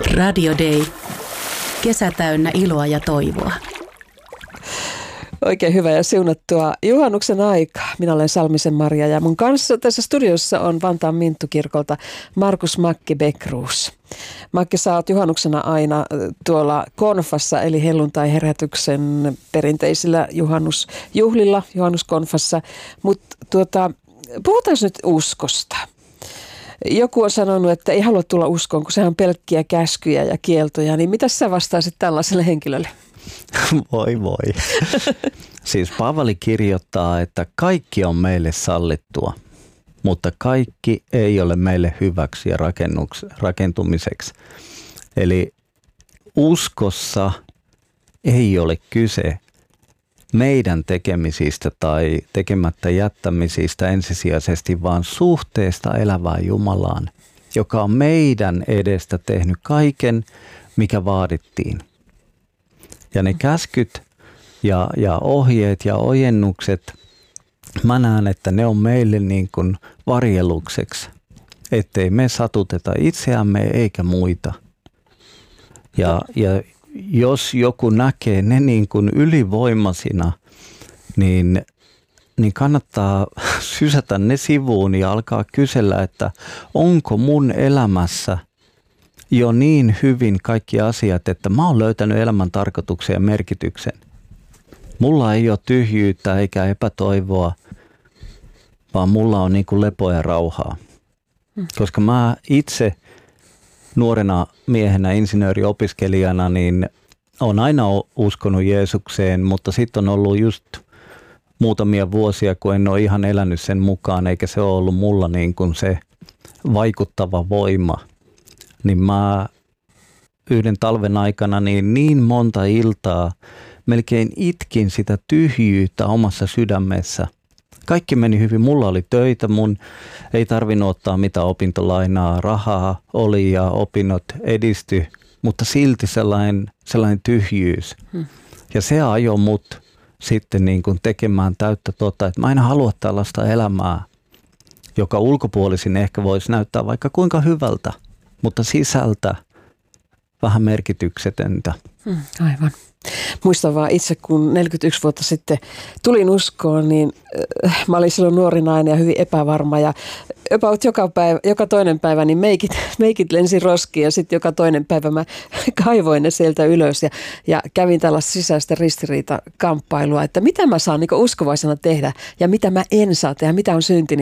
Radio Day. Kesä täynnä iloa ja toivoa. Oikein hyvä ja siunattua juhannuksen aikaa. Minä olen Salmisen Maria ja mun kanssa tässä studiossa on Vantaan Minttukirkolta Markus Makki Bäckroos. Makki, sä oot juhannuksena aina tuolla konfassa eli helluntai-herätyksen perinteisillä juhannusjuhlilla, juhannuskonfassa. Mutta puhutaan nyt uskosta. Joku on sanonut, että ei halua tulla uskoon, kun sehän on pelkkiä käskyjä ja kieltoja. Niin mitä sä vastaisit tällaiselle henkilölle? Voi. Siis Paavali kirjoittaa, että kaikki on meille sallittua, mutta kaikki ei ole meille hyväksi ja rakentumiseksi. Eli uskossa ei ole kyse meidän tekemisistä tai tekemättä jättämisistä ensisijaisesti, vaan suhteesta elävään Jumalaan, joka on meidän edestä tehnyt kaiken, mikä vaadittiin. Ja ne käskyt ja ohjeet ja ojennukset, mä näen, että ne on meille niin kuin varjelukseksi, ettei me satuteta itseämme eikä muita. Ja jos joku näkee ne niin kuin ylivoimaisina, niin kannattaa sysätä ne sivuun ja alkaa kysellä, että onko mun elämässä jo niin hyvin kaikki asiat, että mä oon löytänyt elämän tarkoituksen ja merkityksen. Mulla ei ole tyhjyyttä eikä epätoivoa, vaan mulla on niin kuin lepoa ja rauhaa. Koska mä itse nuorena miehenä, insinööriopiskelijana, niin olen aina uskonut Jeesukseen, mutta sitten on ollut just muutamia vuosia, kun en ole ihan elänyt sen mukaan, eikä se ole ollut mulla niin kuin se vaikuttava voima. Niin mä yhden talven aikana niin monta iltaa melkein itkin sitä tyhjyyttä omassa sydämessä. Kaikki meni hyvin. Mulla oli töitä, mun ei tarvinnut ottaa mitään opintolainaa, rahaa oli ja opinnot edisty, mutta silti sellainen tyhjyys. Ja se ajoi mut sitten niin kuin tekemään täyttä että mä en halua tällaista elämää, joka ulkopuolisin ehkä voisi näyttää vaikka kuinka hyvältä, mutta sisältä vähän merkityksetöntä. Aivan. Muistan vaan itse, kun 41 vuotta sitten tulin uskoon, niin mä olin silloin nuori nainen ja hyvin epävarma. Ja about joka toinen päivä niin meikit lensi roskiin ja sitten joka toinen päivä mä kaivoin ne sieltä ylös. Ja kävin tällaista sisäistä ristiriitakamppailua, että mitä mä saan niin uskovaisena tehdä ja mitä mä en saa tehdä, mitä on synti.